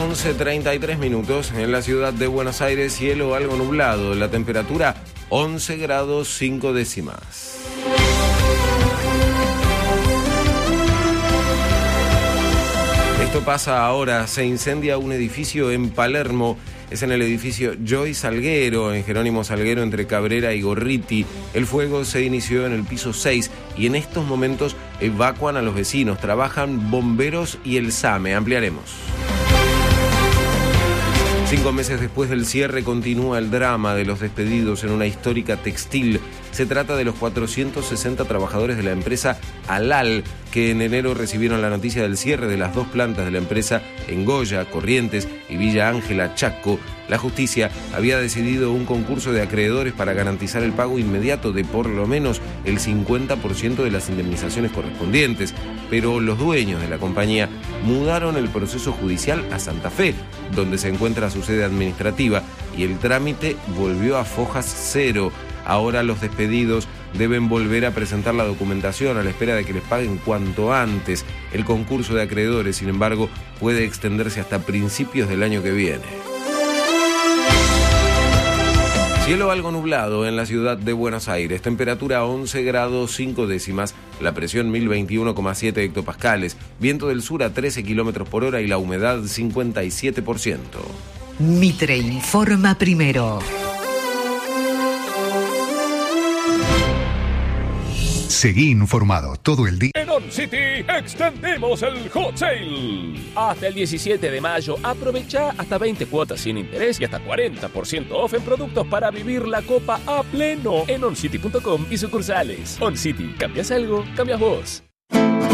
11:33 minutos. En la ciudad de Buenos Aires, cielo algo nublado. La temperatura 11 grados 5 décimas. Esto pasa ahora. Se incendia un edificio en Palermo. Es en el edificio Joy Salguero, en Jerónimo Salguero, entre Cabrera y Gorriti. El fuego se inició en el piso 6 y en estos momentos evacuan a los vecinos. Trabajan bomberos y el SAME. Ampliaremos. 5 meses después del cierre continúa el drama de los despedidos en una histórica textil. Se trata de los 460 trabajadores de la empresa Alal, que en enero recibieron la noticia del cierre de las 2 plantas de la empresa en Goya, Corrientes y Villa Ángela, Chaco. La justicia había decidido un concurso de acreedores para garantizar el pago inmediato de por lo menos el 50% de las indemnizaciones correspondientes, pero los dueños de la compañía mudaron el proceso judicial a Santa Fe, donde se encuentra su sede administrativa, y el trámite volvió a fojas cero. Ahora los despedidos deben volver a presentar la documentación a la espera de que les paguen cuanto antes. El concurso de acreedores, sin embargo, puede extenderse hasta principios del año que viene. Cielo algo nublado en la ciudad de Buenos Aires. Temperatura 11 grados 5 décimas. La presión 1021,7 hectopascales. Viento del sur a 13 kilómetros por hora y la humedad 57%. Mitre informa primero. Seguí informado todo el día. En On City extendimos el Hot Sale. Hasta el 17 de mayo aprovecha hasta 20 cuotas sin interés y hasta 40% off en productos para vivir la copa a pleno en oncity.com y sucursales. On City, ¿cambias algo? Cambias vos.